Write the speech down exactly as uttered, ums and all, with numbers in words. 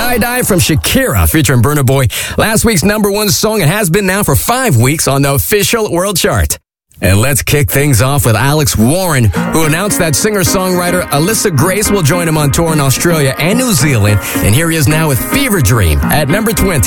Die from Shakira featuring Burna Boy. Last week's number one song, and has been now for five weeks on the official world chart. And let's kick things off with Alex Warren, who announced that singer-songwriter Alyssa Grace will join him on tour in Australia and New Zealand. And here he is now with Fever Dream at number twenty.